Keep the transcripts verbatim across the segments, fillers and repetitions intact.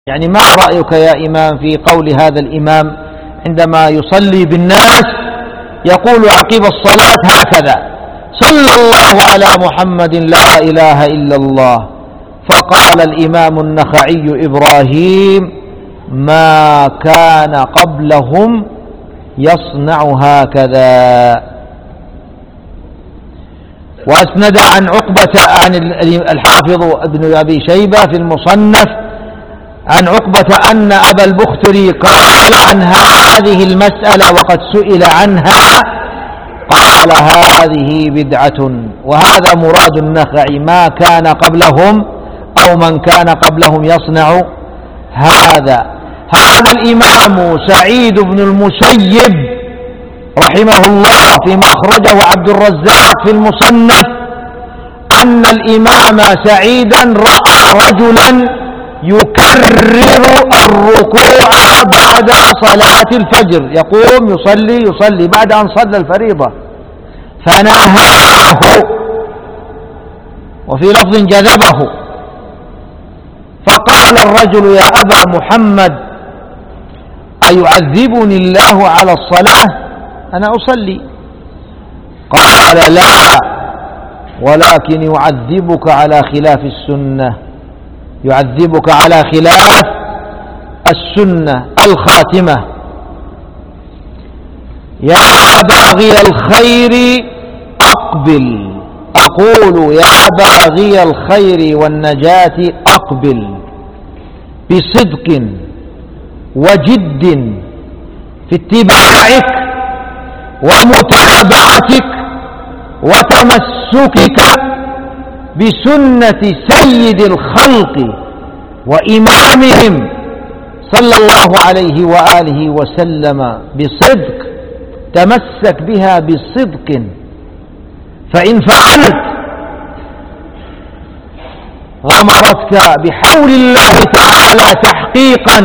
يعني ما رأيك يا إمام في قول هذا الإمام عندما يصلي بالناس يقول عقب الصلاة هكذا: صلى الله على محمد لا إله إلا الله. فقال الإمام النخعي إبراهيم: ما كان قبلهم يصنع هكذا. وأسند عن عقبة عن الحافظ ابن أبي شيبة في المصنف عن عقبة أن أبا البختري قال عن هذه المسألة وقد سئل عنها قال: هذه بدعة. وهذا مراد النخعي: ما كان قبلهم أو من كان قبلهم يصنع هذا. هذا الإمام سعيد بن المسيب رحمه الله فيما أخرجه عبد الرزاق في المصنف أن الإمام سعيدا رأى رجلا يكرر الركوع بعد صلاة الفجر، يقوم يصلي يصلي بعد أن صلى الفريضة، فنهاه، وفي لفظ جذبه، فقال الرجل: يا أبا محمد أيعذبني الله على الصلاة؟ أنا أصلي. قال: لا، ولكن يعذبك على خلاف السنة، يعذبك على خلاف السنة الخاتمة. يا باغي الخير أقبل، أقول يا باغي الخير والنجاة أقبل بصدق وجد في اتباعك ومتابعتك وتمسكك بسنة سيد الخلق وإمامهم صلى الله عليه وآله وسلم بصدق، تمسك بها بصدق، فإن فعلت غمرتك بحول الله تعالى تحقيقا،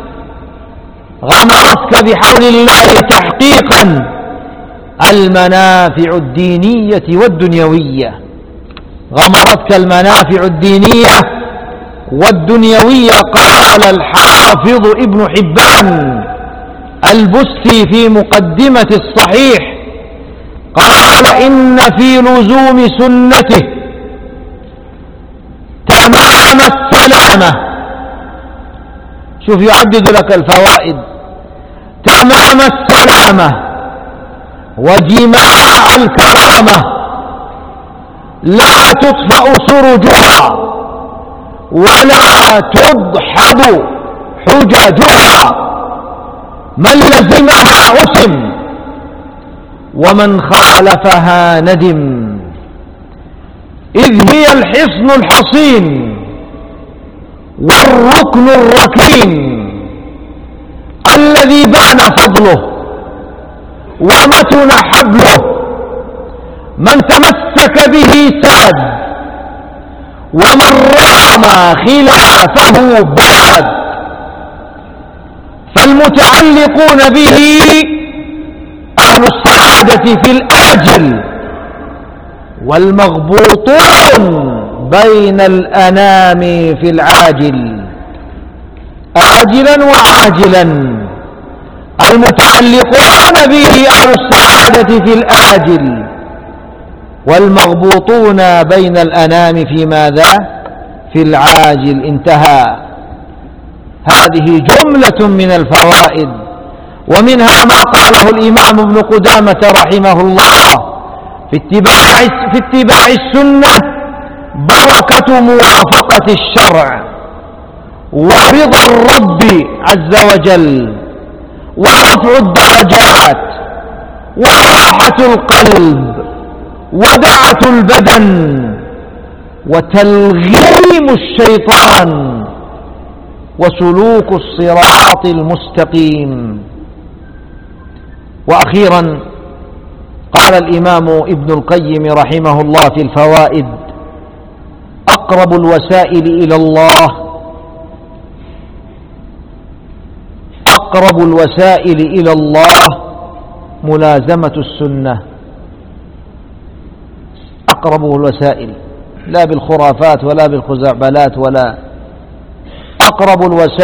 غمرتك بحول الله تحقيقا المنافع الدينية والدنيوية، غمرتك المنافع الدينية والدنيوية. قال الحافظ ابن حبان البستي في مقدمة الصحيح قال: إن في لزوم سنته تمام السلامة. شوف يعدد لك الفوائد: تمام السلامة وجماع الكرامة، لا تطفأ سرجها ولا تدحض حججها، من لزمها أثم ومن خالفها ندم، إذ هي الحصن الحصين والركن الركين الذي بان فضله ومتن حبله، من تمسك به ساد ومن رام خلافه باد، فالمتعلقون به أهل السعادة في الآجل، والمغبوطون بين الأنام في العاجل، آجلا وعاجلا. المتعلقون به أهل السعادة في الآجل، والمغبوطون بين الأنام في ماذا؟ في العاجل. انتهى. هذه جملة من الفوائد، ومنها ما قاله الإمام ابن قدامة رحمه الله في اتباع, في اتباع السنة بركة موافقة الشرع ورضا الرب عز وجل ورفع الدرجات وراحة القلب ودعة البدن وتلغيم الشيطان وسلوك الصراط المستقيم. وأخيرا قال الإمام ابن القيم رحمه الله في الفوائد: أقرب الوسائل إلى الله أقرب الوسائل إلى الله ملازمة السنة. أقرب الوسائل، لا بالخرافات ولا بالخزعبلات، ولا أقرب الوسائل